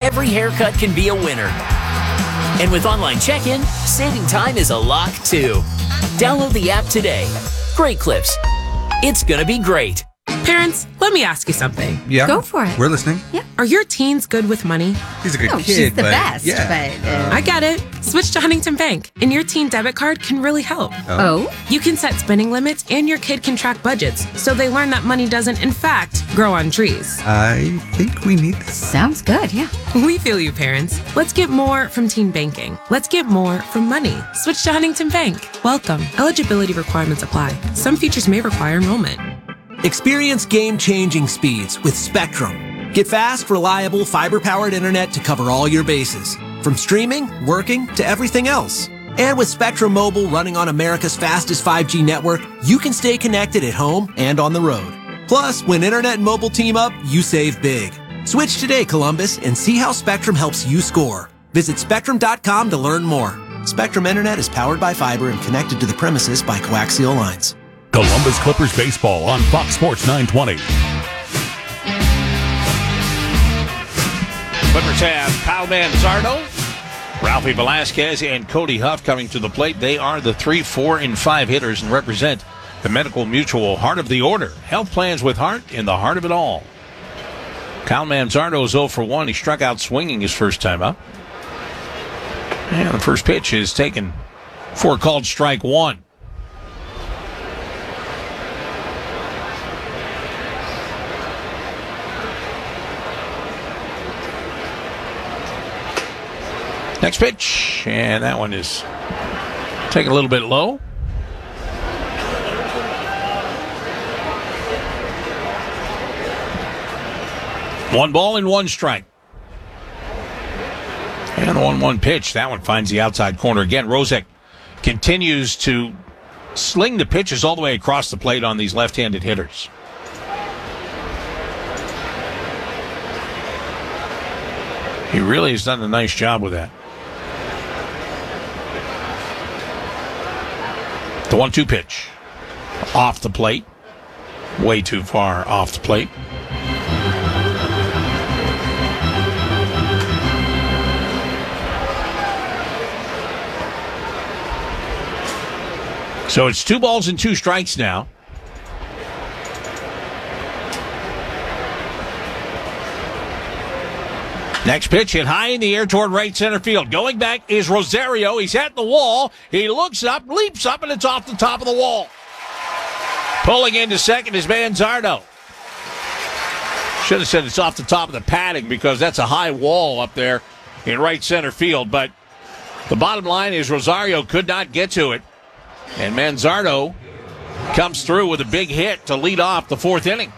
every haircut can be a winner. And with online check-in, saving time is a lock too. Download the app today. Great Clips. It's gonna be great. Parents, let me ask you something. Yeah. Go for it. We're listening. Yeah. Are your teens good with money? He's a good kid, she's the but best. yeah. But I get it. Switch to Huntington Bank, and your teen debit card can really help. oh, You can set spending limits, and your kid can track budgets, so they learn that money doesn't, in fact, grow on trees. I think we need this. sounds good. Yeah. We feel you, parents. Let's get more from teen banking. Let's get more from money. Switch to Huntington Bank. Welcome. Eligibility requirements apply. Some features may require enrollment. Experience game-changing speeds with Spectrum. Get fast, reliable, fiber-powered internet to cover all your bases, from streaming, working, to everything else. And with Spectrum Mobile running on America's fastest 5G network, you can stay connected at home and on the road. Plus, when internet and mobile team up, you save big. Switch today, Columbus, and see how Spectrum helps you score. Visit Spectrum.com to learn more. Spectrum Internet is powered by fiber and connected to the premises by coaxial lines. Columbus Clippers baseball on Fox Sports 920. Clippers have Kyle Manzardo, Ralphie Velasquez, and Cody Huff coming to the plate. They are the 3, 4, and 5 hitters and represent the Medical Mutual Heart of the Order. Health plans with heart in the heart of it all. Kyle Manzardo is 0 for 1. He struck out swinging his first time up. And the first pitch is taken for called strike one. Next pitch, and that one is taken a little bit low. One ball and one strike. And a 1-1 pitch. That one finds the outside corner again. Rozek continues to sling the pitches all the way across the plate on these left-handed hitters. He really has done a nice job with that. The 1-2 pitch. Off the plate. Way too far off the plate. So it's 2 balls and 2 strikes now. Next pitch hit high in the air toward right center field. Going back is Rosario. He's at the wall. He looks up, leaps up, and it's off the top of the wall. Pulling into second is Manzardo. Should have said it's off the top of the padding because that's a high wall up there in right center field. But the bottom line is Rosario could not get to it. And Manzardo comes through with a big hit to lead off the 4th inning.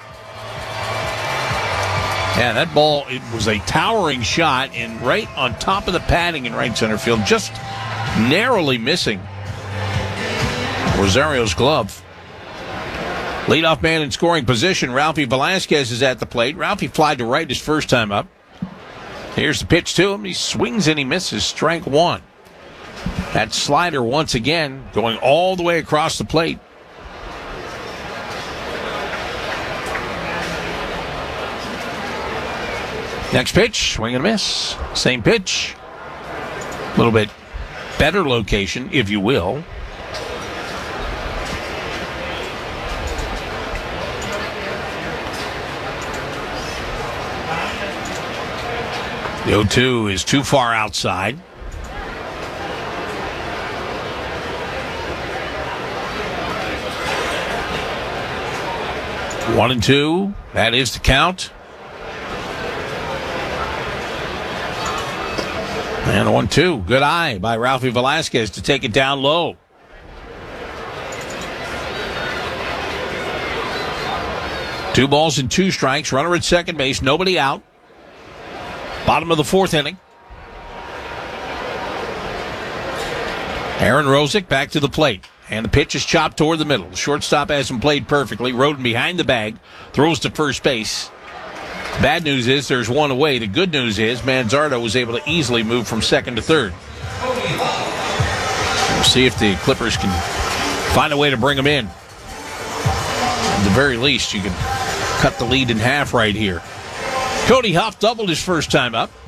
Yeah, that ball, it was a towering shot and right on top of the padding in right center field, just narrowly missing Rosario's glove. Leadoff man in scoring position, Ralphie Velasquez is at the plate. Ralphie flied to right his first time up. Here's the pitch to him. He swings and he misses. Strike one. That slider once again going all the way across the plate. Next pitch, swing and a miss. Same pitch. A little bit better location, if you will. The 0-2 is too far outside. One and two. That is the count. And 1-2. Good eye by Ralphie Velasquez to take it down low. Two balls and 2 strikes. Runner at second base. Nobody out. Bottom of the 4th inning. Aaron Rozek back to the plate. And the pitch is chopped toward the middle. The shortstop hasn't played perfectly. Roden behind the bag. Throws to first base. Bad news is there's one away. The good news is Manzardo was able to easily move from second to third. We'll see if the Clippers can find a way to bring him in. At the very least, you can cut the lead in half right here. Cody Huff doubled his first time up.